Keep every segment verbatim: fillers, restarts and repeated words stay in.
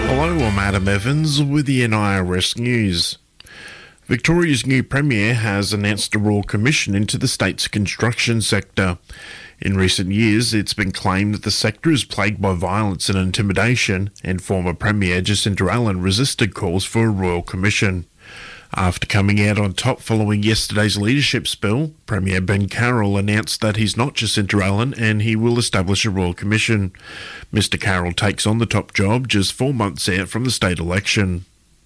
Hello, I'm Adam Evans with the N I R S News. Victoria's new Premier has announced a Royal Commission into the state's construction sector. In recent years, it's been claimed that the sector is plagued by violence and intimidation, and former Premier Jacinta Allen resisted calls for a Royal Commission. After coming out on top following yesterday's leadership spill, Premier Ben Carroll announced that he's not Jacinta Allen and he will establish a Royal Commission. Mister Carroll takes on the top job just four months out from the state election.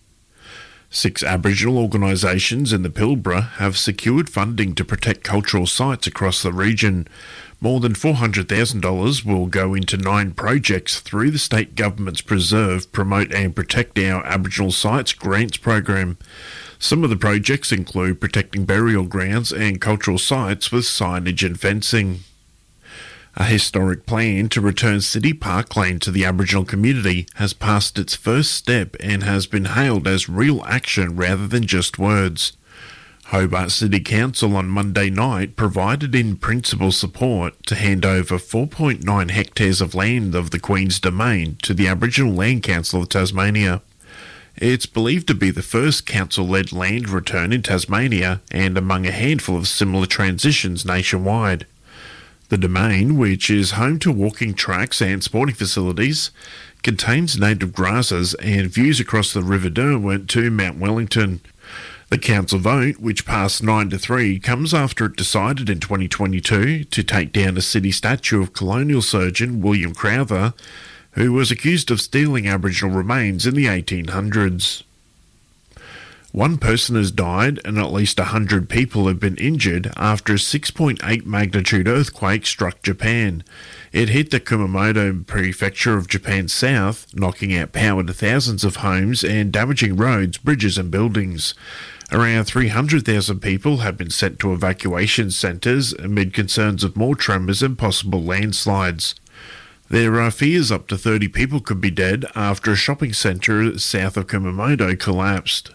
Six Aboriginal organisations in the Pilbara have secured funding to protect cultural sites across the region. More than four hundred thousand dollars will go into nine projects through the state government's Preserve, Promote and Protect Our Aboriginal Sites grants program. Some of the projects include protecting burial grounds and cultural sites with signage and fencing. A historic plan to return City Park Lane to the Aboriginal community has passed its first step and has been hailed as real action rather than just words. Hobart City Council on Monday night provided in-principle support to hand over four point nine hectares of land of the Queen's Domain to the Aboriginal Land Council of Tasmania. It's believed to be the first council-led land return in Tasmania and among a handful of similar transitions nationwide. The Domain, which is home to walking tracks and sporting facilities, contains native grasses and views across the River Derwent to Mount Wellington. The council vote, which passed nine to three, comes after it decided in twenty twenty-two to take down a city statue of colonial surgeon William Crowther, who was accused of stealing Aboriginal remains in the eighteen hundreds. One person has died and at least one hundred people have been injured after a six point eight magnitude earthquake struck Japan. It hit the Kumamoto prefecture of Japan's south, knocking out power to thousands of homes and damaging roads, bridges and buildings. Around three hundred thousand people have been sent to evacuation centres amid concerns of more tremors and possible landslides. There are fears up to thirty people could be dead after a shopping centre south of Kumamoto collapsed.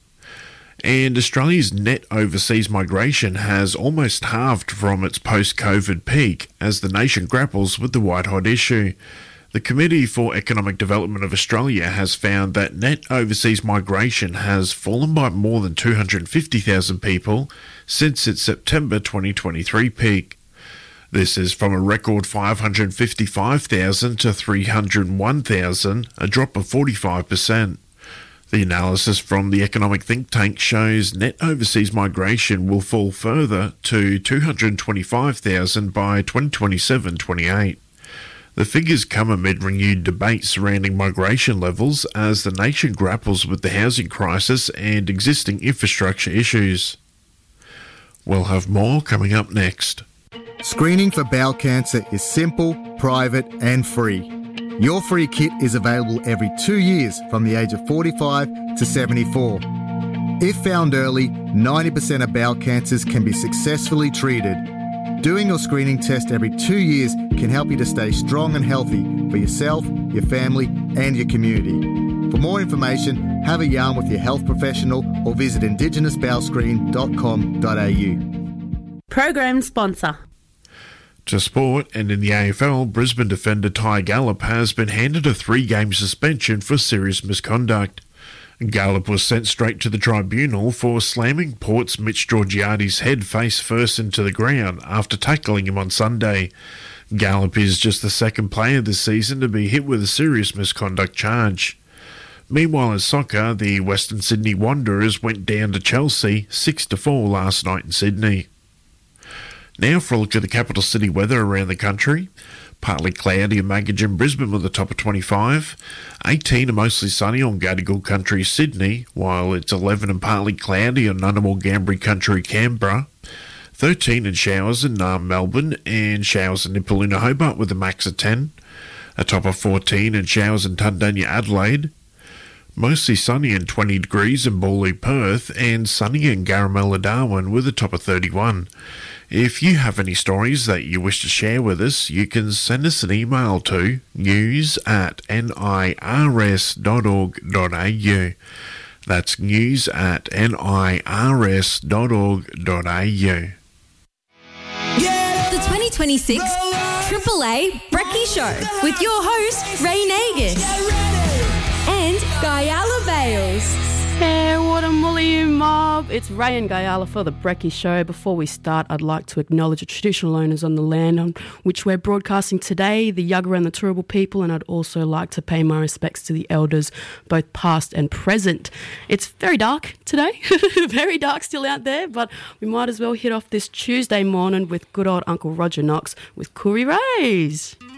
And Australia's net overseas migration has almost halved from its post-COVID peak as the nation grapples with the white-hot issue. The Committee for Economic Development of Australia has found that net overseas migration has fallen by more than two hundred fifty thousand people since its September twenty twenty-three peak. This is from a record five hundred fifty-five thousand to three hundred one thousand, a drop of forty-five percent. The analysis from the economic think tank shows net overseas migration will fall further to two hundred twenty-five thousand by twenty twenty-seven twenty-eight. The figures come amid renewed debate surrounding migration levels as the nation grapples with the housing crisis and existing infrastructure issues. We'll have more coming up next. Screening for bowel cancer is simple, private and free. Your free kit is available every two years from the age of forty-five to seventy-four. If found early, ninety percent of bowel cancers can be successfully treated. Doing your screening test every two years can help you to stay strong and healthy for yourself, your family and your community. For more information, have a yarn with your health professional or visit indigenous bowel screen dot com dot a u. Program sponsor. To sport, and in the A F L, Brisbane defender Ty Gallup has been handed a three-game suspension for serious misconduct. Gallup was sent straight to the tribunal for slamming Port's Mitch Georgiades head face first into the ground after tackling him on Sunday. Gallup is just the second player this season to be hit with a serious misconduct charge. Meanwhile in soccer, the Western Sydney Wanderers went down to Chelsea six to four last night in Sydney. Now for a look at the capital city weather around the country. Partly cloudy and Maggie and Brisbane with a top of twenty-five. eighteen and mostly sunny on Gadigal Country, Sydney, while it's eleven and partly cloudy on Ngunnawal Gambri Country, Canberra. thirteen and showers in Naarm, Melbourne, and showers in Nipaluna, Hobart with a max of ten. A top of fourteen and showers in Tundanya, Adelaide. Mostly sunny and twenty degrees in Bawley, Perth, and sunny in Garamella, Darwin with a top of thirty-one. If you have any stories that you wish to share with us, you can send us an email to news at nirs dot org dot a u. That's news at nirs dot org dot a u. The twenty twenty-six Triple A Brekkie Show with your host, Ray Nagus. And it's Ray and Gayala for the Brekkie Show. Before we start, I'd like to acknowledge the traditional owners on the land on which we're broadcasting today, the Yagara and the Turrbal people, and I'd also like to pay my respects to the elders, both past and present. It's very dark today, very dark still out there, but we might as well hit off this Tuesday morning with good old Uncle Roger Knox with Koori Rays.